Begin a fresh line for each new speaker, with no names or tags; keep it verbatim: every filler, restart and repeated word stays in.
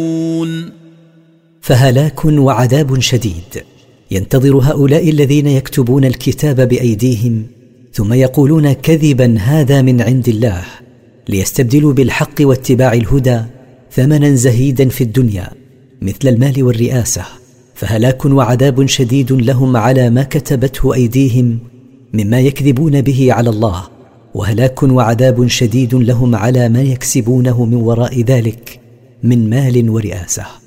فهلاك وعذاب شديد ينتظر هؤلاء الذين يكتبون الكتاب بأيديهم ثم يقولون كذبا هذا من عند الله، ليستبدلوا بالحق واتباع الهدى ثمنا زهيدا في الدنيا مثل المال والرئاسة. فهلاك وعذاب شديد لهم على ما كتبته أيديهم مما يكذبون به على الله، وهلاك وعذاب شديد لهم على ما يكسبونه من وراء ذلك من مال ورئاسة.